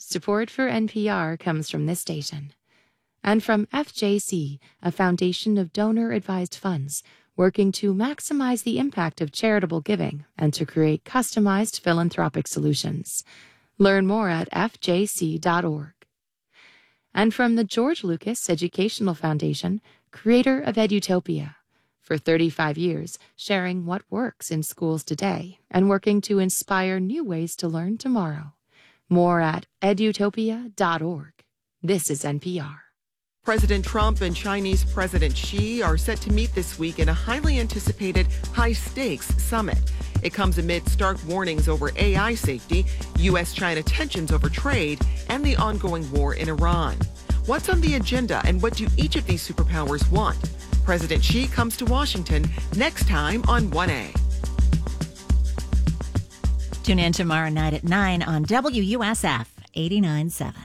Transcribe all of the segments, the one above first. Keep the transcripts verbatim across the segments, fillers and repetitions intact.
Support for N P R comes from this station. And from F J C, a foundation of donor-advised funds working to maximize the impact of charitable giving and to create customized philanthropic solutions. Learn more at f j c dot org. And from the George Lucas Educational Foundation, creator of Edutopia. For thirty-five years, sharing what works in schools today and working to inspire new ways to learn tomorrow. More at edutopia dot org. This is N P R. President Trump and Chinese President Xi are set to meet this week in a highly anticipated high-stakes summit. It comes amid stark warnings over A I safety, U S China tensions over trade, and the ongoing war in Iran. What's on the agenda and what do each of these superpowers want? President Xi comes to Washington next time on one A. Tune in tomorrow night at nine on W U S F eighty-nine point seven.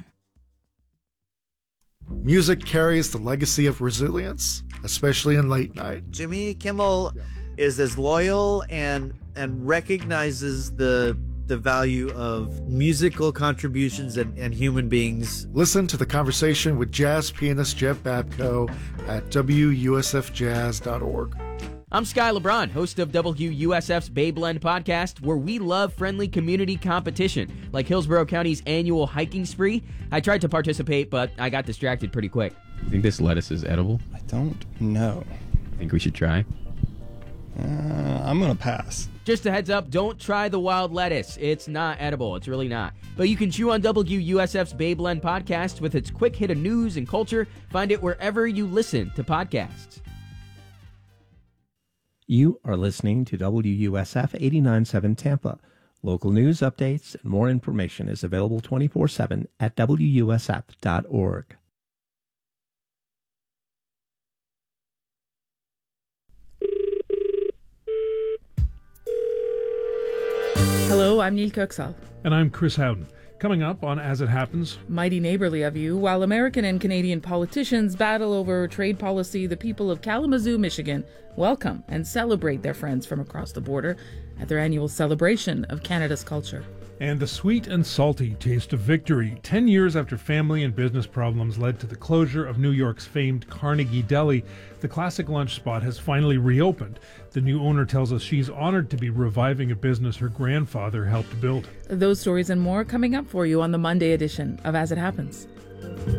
Music carries the legacy of resilience, especially in late night. Jimmy Kimmel is as loyal and and recognizes the the value of musical contributions and, and human beings. Listen to the conversation with jazz pianist Jeff Babko at w u s f jazz dot org. I'm Sky LeBron, host of W U S F's Bay Blend podcast, where we love friendly community competition, like Hillsborough County's annual hiking spree. I tried to participate, but I got distracted pretty quick. You think this lettuce is edible? I don't know. Think we should try? Uh, I'm going to pass. Just a heads up, don't try the wild lettuce. It's not edible. It's really not. But you can chew on W U S F's Bay Blend podcast with its quick hit of news and culture. Find it wherever you listen to podcasts. You are listening to W U S F eighty-nine point seven Tampa. Local news updates and more information is available twenty-four seven at w u s f dot org. Hello, I'm Neil Kirksall. And I'm Chris Howden. Coming up on As It Happens. Mighty neighborly of you. While American and Canadian politicians battle over trade policy, the people of Kalamazoo, Michigan welcome and celebrate their friends from across the border at their annual celebration of Canada's culture. And the sweet and salty taste of victory. Ten years after family and business problems led to the closure of New York's famed Carnegie Deli, the classic lunch spot has finally reopened. The new owner tells us she's honored to be reviving a business her grandfather helped build. Those stories and more coming up for you on the Monday edition of As It Happens.